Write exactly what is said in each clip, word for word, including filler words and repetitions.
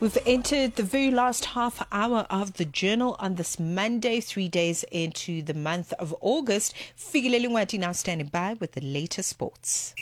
We've entered the very last half hour of the journal on this Monday, three days into the month of August. Fikile Lingwati now standing by with the latest sports.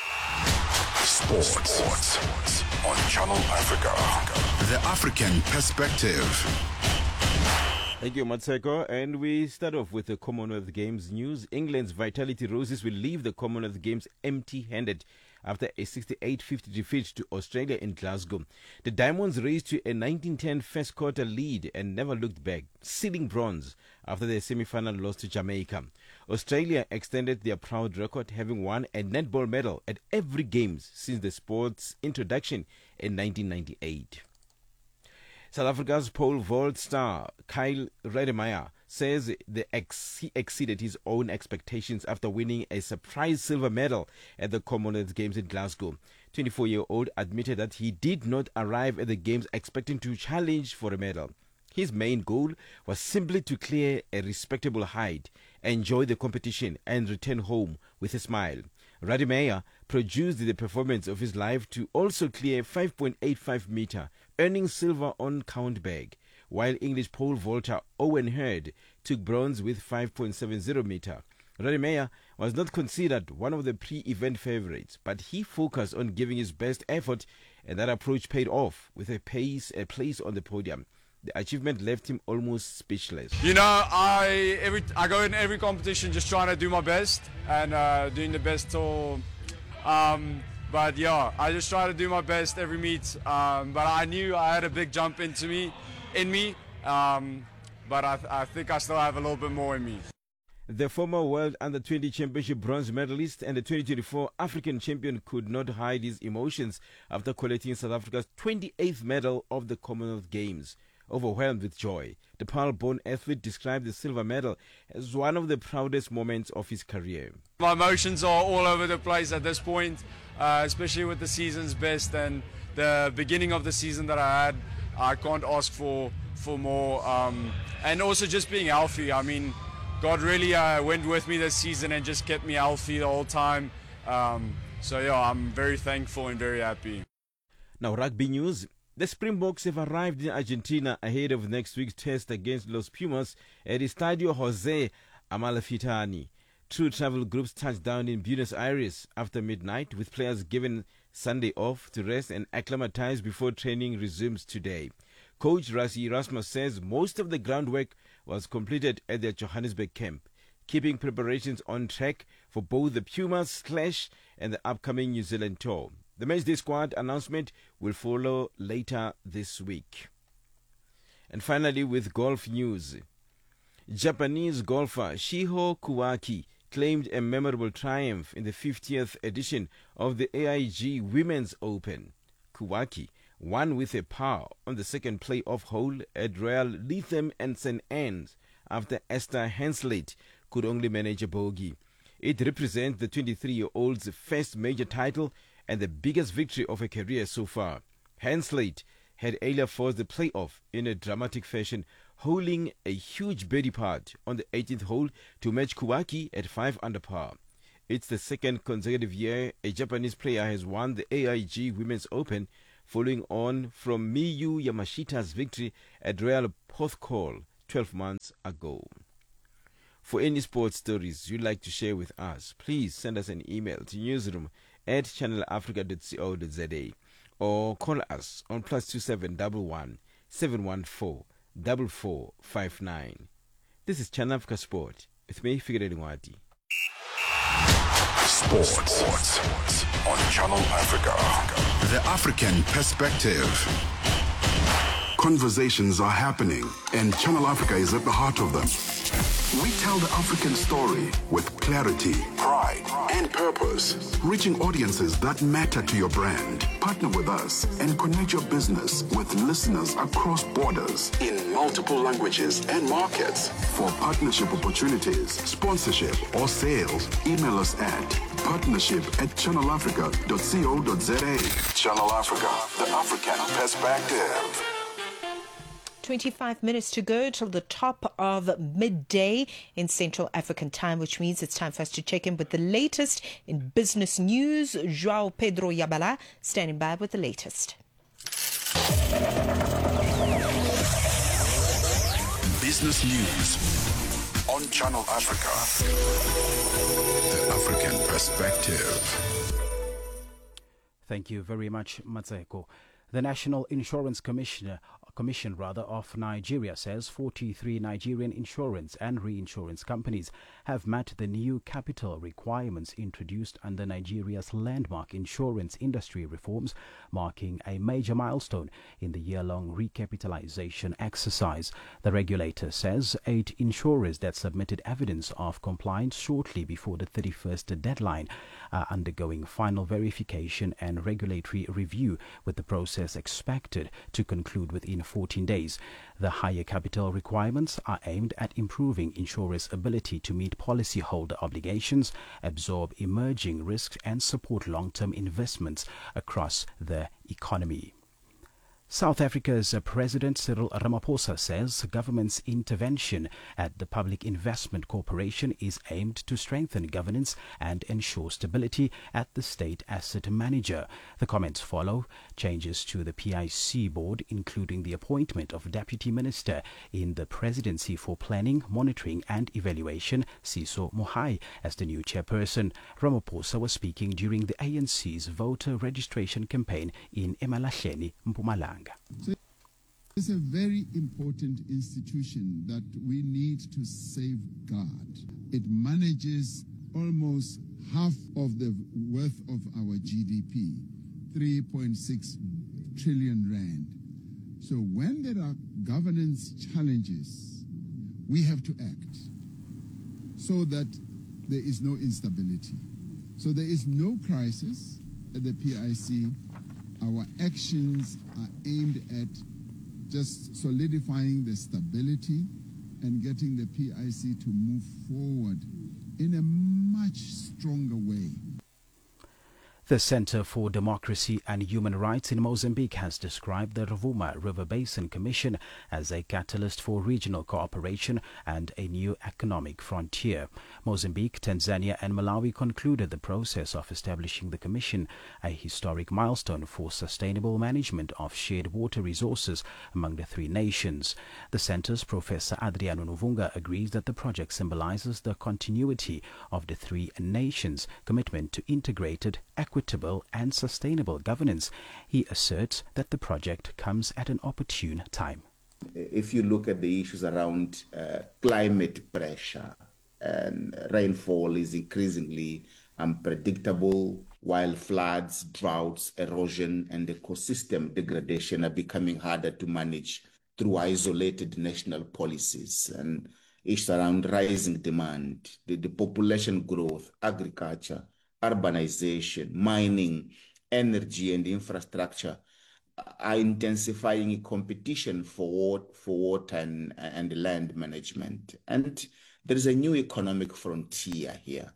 Sports, sports on Channel Africa. The African Perspective. Thank you, Matseko. And we start off with the Commonwealth Games news. England's Vitality Roses will leave the Commonwealth Games empty-handed after a sixty-eight fifty defeat to Australia in Glasgow. The Diamonds raised to a nineteen ten first quarter lead and never looked back, sealing bronze after their semi-final loss to Jamaica. Australia extended their proud record, having won a netball medal at every Games since the sport's introduction in nineteen ninety-eight. South Africa's pole vault star Kyle Rademacher says the ex- he exceeded his own expectations after winning a surprise silver medal at the Commonwealth Games in Glasgow. twenty-four-year-old admitted that he did not arrive at the Games expecting to challenge for a medal. His main goal was simply to clear a respectable height, enjoy the competition and return home with a smile. Rademacher produced the performance of his life to also clear five point eight five meter, earning silver on count bag, while English pole vaulter Owen Hurd took bronze with five point seven zero meter. Rademacher was not considered one of the pre-event favorites, but he focused on giving his best effort, and that approach paid off with a pace, a place on the podium. The achievement left him almost speechless. You know, I every I go in every competition just trying to do my best and uh, doing the best till. Um, but yeah, I just try to do my best every meet. Um, but I knew I had a big jump into me, in me. Um, but I, th- I think I still have a little bit more in me. The former World Under twenty Championship bronze medalist and the twenty twenty-four African champion could not hide his emotions after collecting South Africa's twenty-eighth medal of the Commonwealth Games. Overwhelmed with joy, the Pearl-born athlete described the silver medal as one of the proudest moments of his career. My emotions are all over the place at this point, uh, especially with the season's best and the beginning of the season that I had. I can't ask for, for more. Um, and also just being healthy. I mean, God really uh, went with me this season and just kept me healthy the whole time. Um, so yeah, I'm very thankful and very happy. Now, rugby news. The Springboks have arrived in Argentina ahead of next week's test against Los Pumas at Estadio Jose Amalfitani. Two travel groups touched down in Buenos Aires after midnight, with players given Sunday off to rest and acclimatize before training resumes today. Coach Rassie Erasmus says most of the groundwork was completed at their Johannesburg camp, keeping preparations on track for both the Pumas clash and the upcoming New Zealand tour. The matchday squad announcement will follow later this week. And finally, with golf news. Japanese golfer Shiho Kuwaki claimed a memorable triumph in the fiftieth edition of the A I G Women's Open. Kuwaki won with a par on the second playoff hole at Royal Lytham and Saint Anne's after Esther Henslett could only manage a bogey. It represents the twenty-three-year-old's first major title and the biggest victory of her career so far. Henslett had earlier forced the playoff in a dramatic fashion, holding a huge birdie putt on the eighteenth hole to match Kuwaki at five under par. It's the second consecutive year a Japanese player has won the A I G Women's Open, following on from Miyu Yamashita's victory at Royal Porthcawl twelve months ago. For any sports stories you'd like to share with us, please send us an email to newsroom at channel africa dot co dot za or call us on plus two seven one one seven one four four four five nine. This is Channel Africa Sport with me, Fikile Lingwati. Sports, sports, sports on Channel Africa. The African Perspective. Conversations are happening, and Channel Africa is at the heart of them. We tell the African story with clarity, pride, and purpose, reaching audiences that matter to your brand. Partner with us and connect your business with listeners across borders in multiple languages and markets. For partnership opportunities, sponsorship, or sales, email us at partnership at channel africa dot co dot za. Channel Africa, the African Perspective. twenty-five minutes to go till the top of midday in Central African time, which means it's time for us to check in with the latest in business news. João Pedro Yabala standing by with the latest. business news on Channel Africa. The African perspective. Thank you very much, Matseko. The National Insurance Commissioner Commission rather of Nigeria says forty-three Nigerian insurance and reinsurance companies have met the new capital requirements introduced under Nigeria's landmark insurance industry reforms, marking a major milestone in the year-long recapitalization exercise. The regulator says eight insurers that submitted evidence of compliance shortly before the thirty-first deadline are undergoing final verification and regulatory review, with the process expected to conclude within fourteen days. The higher capital requirements are aimed at improving insurers' ability to meet policyholder obligations, absorb emerging risks, and support long-term investments across the economy. South Africa's President Cyril Ramaphosa says government's intervention at the Public Investment Corporation is aimed to strengthen governance and ensure stability at the state asset manager. The comments follow changes to the P I C board, including the appointment of Deputy Minister in the Presidency for Planning, Monitoring and Evaluation, Siso Mohai, as the new chairperson. Ramaphosa was speaking during the A N C's voter registration campaign in Emalahleni, Mpumalanga. So it's a very important institution that we need to safeguard. It manages almost half of the worth of our G D P, three point six trillion rand. So when there are governance challenges, we have to act so that there is no instability. So there is no crisis at the P I C. Our actions are aimed at just solidifying the stability and getting the P I C to move forward in a much stronger way. The Center for Democracy and Human Rights in Mozambique has described the Rovuma River Basin Commission as a catalyst for regional cooperation and a new economic frontier. Mozambique, Tanzania and Malawi concluded the process of establishing the commission, a historic milestone for sustainable management of shared water resources among the three nations. The center's Professor Adriano Novunga agrees that the project symbolizes the continuity of the three nations' commitment to integrated, equitable equitable and sustainable governance. He asserts that the project comes at an opportune time. If you look at the issues around uh, climate pressure, and rainfall is increasingly unpredictable, while floods, droughts, erosion, and ecosystem degradation are becoming harder to manage through isolated national policies, and issues around rising demand, the, the population growth, agriculture, urbanization, mining, energy and infrastructure are intensifying competition for, for water and, and land management. And there is a new economic frontier here.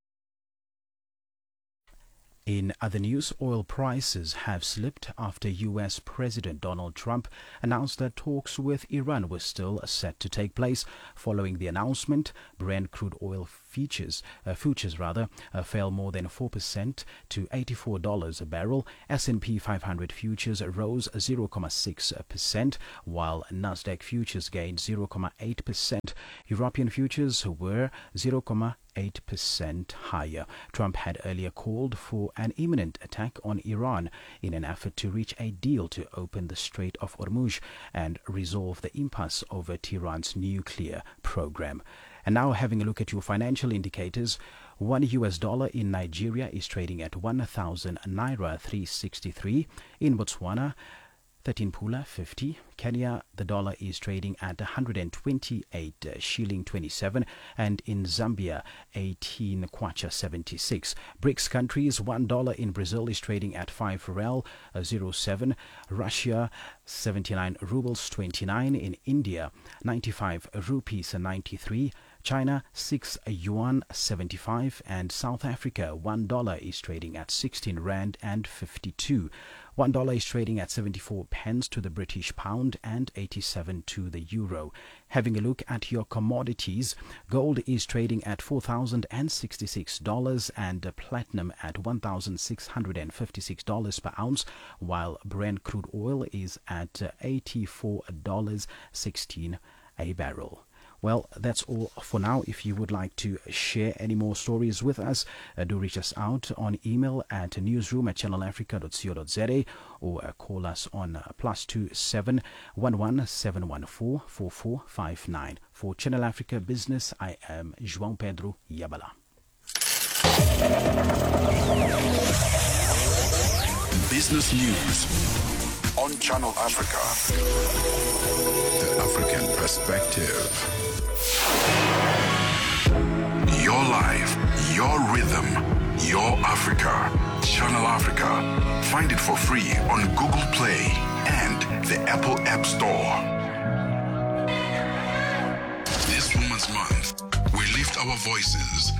In other news, oil prices have slipped after U S President Donald Trump announced that talks with Iran were still set to take place. Following the announcement, Brent crude oil futures, uh, futures rather, uh, fell more than four percent to eighty-four dollars a barrel. S and P five hundred futures rose zero point six percent, while Nasdaq futures gained zero point eight percent. European futures were zero point eight percent higher. Trump had earlier called for an imminent attack on Iran in an effort to reach a deal to open the Strait of Hormuz and resolve the impasse over Tehran's nuclear program. And now having a look at your financial indicators, one U S dollar in Nigeria is trading at one thousand naira three sixty-three. In Botswana, thirteen pula fifty. Kenya, the dollar is trading at one hundred twenty-eight shilling twenty-seven, and in Zambia, eighteen kwacha seventy-six. BRICS countries, one dollar in Brazil is trading at five rel zero seven. Russia, seventy-nine rubles twenty-nine. In India, ninety-five rupees ninety-three. China, six yuan seventy-five, and South Africa, one dollar is trading at sixteen rand and fifty-two. One dollar is trading at seventy-four pence to the British pound and eighty-seven to the euro. Having a look at your commodities, gold is trading at four thousand sixty-six dollars and platinum at one thousand six hundred fifty-six dollars per ounce, while Brent crude oil is at eighty-four dollars and sixteen cents a barrel. Well, that's all for now. If you would like to share any more stories with us, uh, do reach us out on email at newsroom at channel africa dot co dot za or uh, call us on uh, plus two seven one one seven one four four four five nine. For Channel Africa Business, I am João Pedro Yabala. Business News on Channel Africa. The African Perspective. Your life, your rhythm, your Africa. Channel Africa. Find it for free on Google Play and the Apple App Store. This Women's Month, we lift our voices